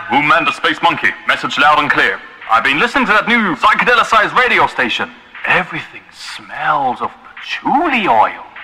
Who manned the Space Monkey? Message loud and clear. I've been listening to that new psychedelicized radio station. Everything smells of patchouli oil.